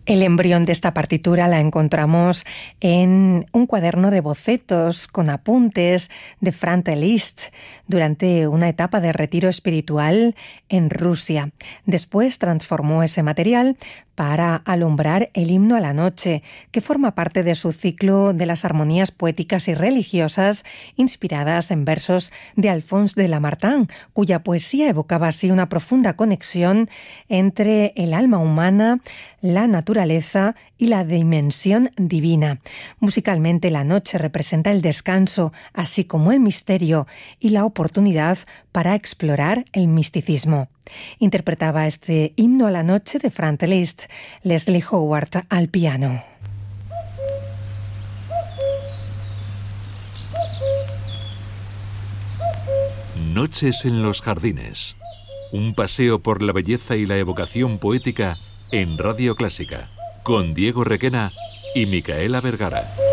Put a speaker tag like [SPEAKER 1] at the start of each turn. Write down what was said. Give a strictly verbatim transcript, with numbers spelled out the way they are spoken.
[SPEAKER 1] El embrión de esta partitura la encontramos en un cuaderno de bocetos con apuntes de Franz Liszt durante una etapa de retiro espiritual en Rusia. Después transformó ese material para alumbrar el himno a la noche, que forma parte de su ciclo de las armonías poéticas y religiosas inspiradas en versos de Alphonse de Lamartine, cuya poesía evocaba así una profunda conexión entre el alma humana, la naturaleza y la dimensión divina. Musicalmente, la noche representa el descanso, así como el misterio y la oportunidad para explorar el misticismo. Interpretaba este himno a la noche de Franz Liszt, Leslie Howard al piano.
[SPEAKER 2] Noches en los jardines. Un paseo por la belleza y la evocación poética en Radio Clásica, con Diego Requena y Micaela Vergara.